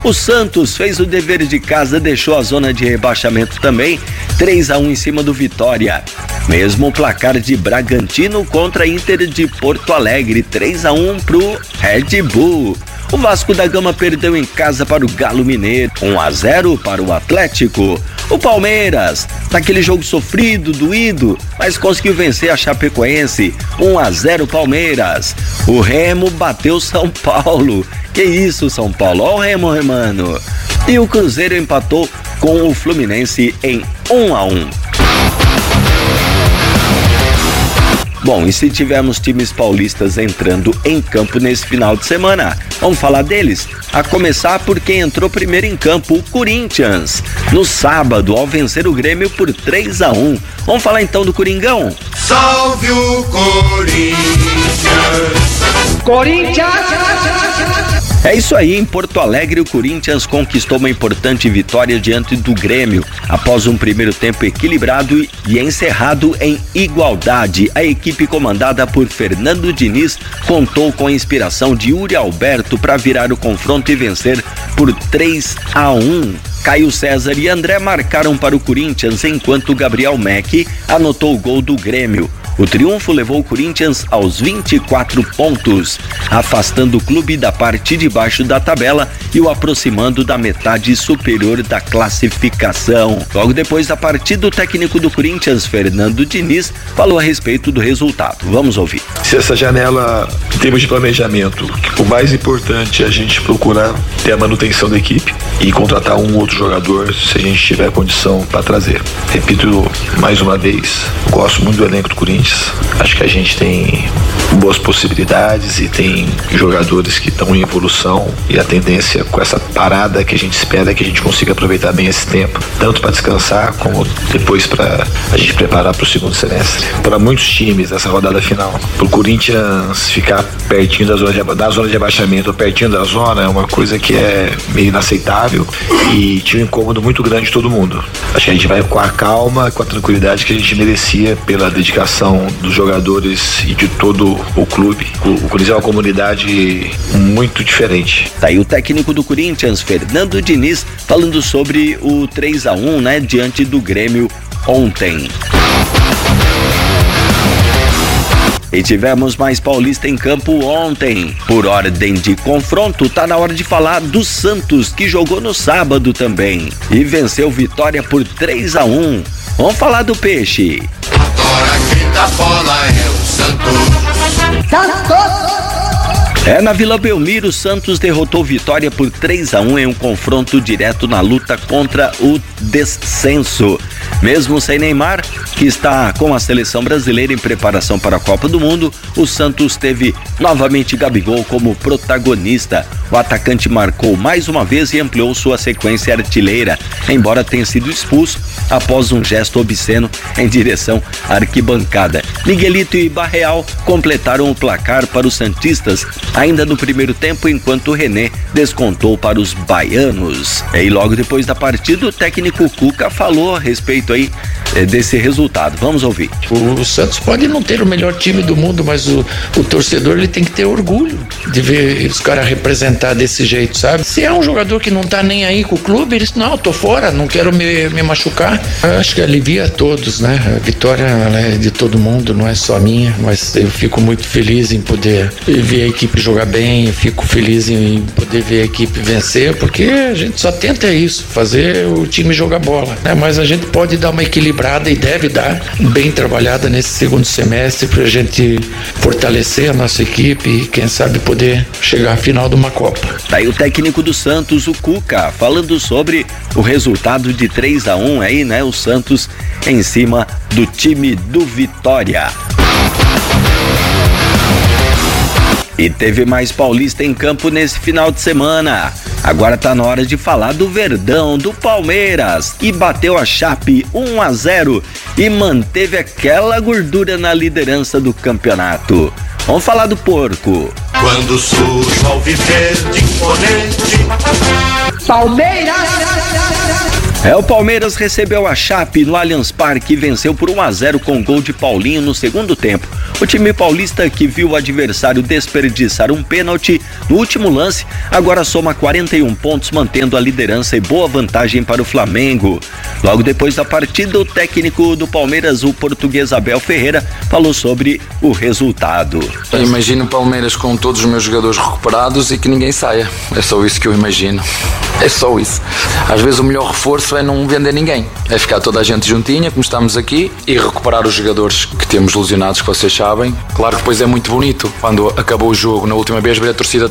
O Santos fez o dever de casa, deixou a zona de rebaixamento também, 3-1 em cima do Vitória. Mesmo o placar de Bragantino contra Inter de Porto Alegre, 3-1 pro Red Bull. O Vasco da Gama perdeu em casa para o Galo Mineiro, 1-0 para o Atlético. O Palmeiras, naquele jogo sofrido, doído, mas conseguiu vencer a Chapecoense, 1-0 Palmeiras. O Remo bateu São Paulo. Que isso, São Paulo? Ó o Remo remando. E o Cruzeiro empatou com o Fluminense em 1-1. Bom, e se tivermos times paulistas entrando em campo nesse final de semana? Vamos falar deles? A começar por quem entrou primeiro em campo, o Corinthians, no sábado, ao vencer o Grêmio por 3-1. Vamos falar então do Coringão? Salve o Corinthians! É isso aí, em Porto Alegre o Corinthians conquistou uma importante vitória diante do Grêmio. Após um primeiro tempo equilibrado e encerrado em igualdade, a equipe comandada por Fernando Diniz contou com a inspiração de Yuri Alberto para virar o confronto e vencer por 3-1. Caio César e André marcaram para o Corinthians, enquanto Gabriel Mack anotou o gol do Grêmio. O triunfo levou o Corinthians aos 24 pontos, afastando o clube da parte de baixo da tabela e o aproximando da metade superior da classificação. Logo depois da partida, o técnico do Corinthians, Fernando Diniz, falou a respeito do resultado. Vamos ouvir. Se essa janela, em termos de planejamento, o mais importante é a gente procurar ter a manutenção da equipe e contratar um outro jogador se a gente tiver condição para trazer. Repito mais uma vez, gosto muito do elenco do Corinthians. Acho que a gente tem boas possibilidades e tem jogadores que estão em evolução, e a tendência com essa parada que a gente espera é que a gente consiga aproveitar bem esse tempo, tanto para descansar como depois para a gente preparar para o segundo semestre. Para muitos times nessa rodada final, para o Corinthians ficar pertinho da zona de abaixamento, pertinho da zona, é uma coisa que é meio inaceitável e tinha um incômodo muito grande de todo mundo. Acho que a gente vai com a calma, com a tranquilidade que a gente merecia pela dedicação dos jogadores e de todo o clube. O Corinthians é uma comunidade muito diferente. Tá aí o técnico do Corinthians, Fernando Diniz, falando sobre o 3-1, né, diante do Grêmio ontem. E tivemos mais paulista em campo ontem. Por ordem de confronto, tá na hora de falar do Santos, que jogou no sábado também e venceu Vitória por 3-1. Vamos falar do Peixe. Agora quem dá bola é o Santos. Na Vila Belmiro, o Santos derrotou Vitória por 3-1 em um confronto direto na luta contra o descenso. Mesmo sem Neymar, que está com a seleção brasileira em preparação para a Copa do Mundo, o Santos teve novamente Gabigol como protagonista. O atacante marcou mais uma vez e ampliou sua sequência artilheira, embora tenha sido expulso após um gesto obsceno em direção à arquibancada. Miguelito e Barreal completaram o placar para os santistas ainda no primeiro tempo, enquanto René descontou para os baianos. E logo depois da partida, o técnico Cuca falou a respeito aí desse resultado. Vamos ouvir. O Santos pode não ter o melhor time do mundo, mas o torcedor ele tem que ter orgulho de ver os caras representar desse jeito, sabe? Se é um jogador que não tá nem aí com o clube, ele diz, não, eu tô fora, não quero me machucar. Eu acho que alivia a todos, né? A vitória ela é de todo mundo, não é só minha, mas eu fico muito feliz em poder ver a equipe jogar bem, eu fico feliz em poder ver a equipe vencer, porque a gente só tenta isso, fazer o time jogar bola, né? Mas a gente pode dar uma equilibrada e deve dar bem trabalhada nesse segundo semestre pra gente fortalecer a nossa equipe e quem sabe poder chegar à final de uma Copa. Tá aí o técnico do Santos, o Cuca, falando sobre o resultado de 3-1 aí, né? O Santos em cima do time do Vitória. E teve mais paulista em campo nesse final de semana. Agora tá na hora de falar do Verdão, do Palmeiras, que bateu a Chape 1-0 e manteve aquela gordura na liderança do campeonato. Vamos falar do Porco. Quando surge ao viver de imponente, Palmeiras! O Palmeiras recebeu a Chape no Allianz Parque e venceu por 1-0 com gol de Paulinho no segundo tempo. O time paulista, que viu o adversário desperdiçar um pênalti no último lance, agora soma 41 pontos, mantendo a liderança e boa vantagem para o Flamengo. Logo depois da partida, o técnico do Palmeiras, o português Abel Ferreira, falou sobre o resultado. Eu imagino o Palmeiras com todos os meus jogadores recuperados e que ninguém saia. É só isso que eu imagino. É só isso. Às vezes o melhor reforço é não vender ninguém. É ficar toda a gente juntinha, como estamos aqui, e recuperar os jogadores que temos lesionados, que vocês sabem. Claro que depois é muito bonito. Quando acabou o jogo, na última vez, ver a torcida